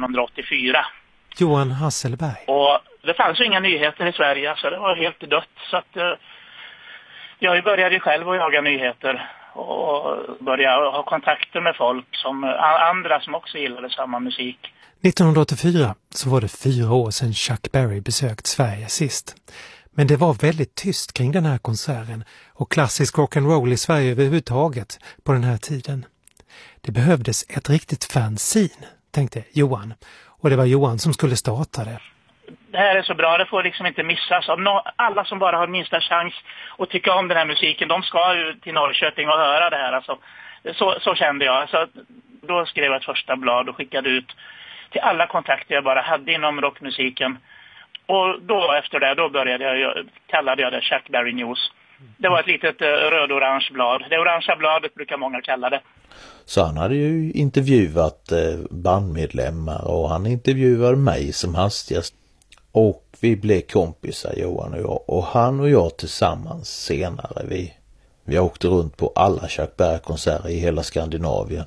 1984. Johan Hasselberg. Och det fanns ju inga nyheter i Sverige, så det var helt dött. Så att jag började själv att jaga nyheter och började ha kontakter med folk som andra som också gillade samma musik. 1984 så var det 4 år sedan Chuck Berry besökt Sverige sist. Men det var väldigt tyst kring den här konserten och klassisk rock'n'roll i Sverige överhuvudtaget på den här tiden. Det behövdes ett riktigt fanzine, tänkte Johan. Och det var Johan som skulle starta det. Det här är så bra, det får liksom inte missas. Alla som bara har minsta chans att tycka om den här musiken, de ska ju till Norrköping och höra det här. Alltså, så kände jag. Så då skrev jag ett första blad och skickade ut till alla kontakter jag bara hade inom rockmusiken. Och då efter det, då kallade jag det Chuck Berry News. Det var ett litet röd-orange blad. Det orangea bladet brukar många kalla det. Så han hade ju intervjuat bandmedlemmar och han intervjuade mig som hastigast. Och vi blev kompisar, Johan och jag. Och han och jag tillsammans senare, vi åkte runt på alla Chuck Berry-konserter i hela Skandinavien.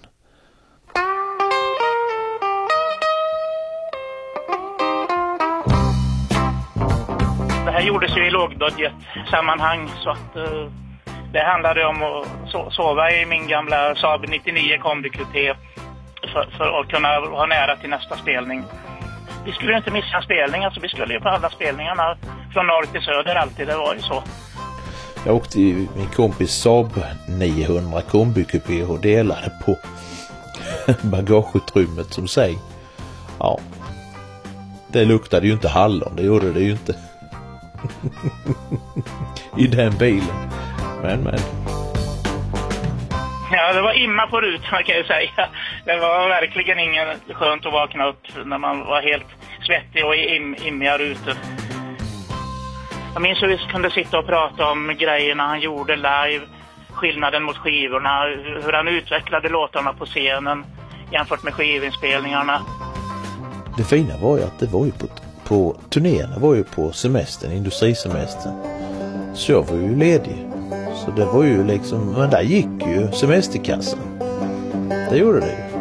Det här gjordes ju i lågbudgetsammanhang, så att det handlade om att sova i min gamla Saab 99 kombikupé för att kunna ha nära till nästa spelning. Vi skulle inte missa en spelning, alltså vi skulle ju på alla spelningarna från norr till söder alltid, det var ju så. Jag åkte i min kompis Saab 900 kombikupé och delade på bagageutrymmet som säg. Ja, det luktade ju inte hallon, det gjorde det ju inte. I den bilen. Men. Ja, det var imma på rutan kan jag säga. Det var verkligen ingen skönt att vakna upp när man var helt svettig och immiga rutor. Jag minns hur vi kunde sitta och prata om grejerna han gjorde live, skillnaden mot skivorna, hur han utvecklade låtarna på scenen jämfört med skivinspelningarna. Det fina var ju att det var ju på turnéerna var ju på semestern, industrisemestern. Så jag var ju ledig. Så det var ju liksom, men där gick ju semesterkassan. Det gjorde det ju.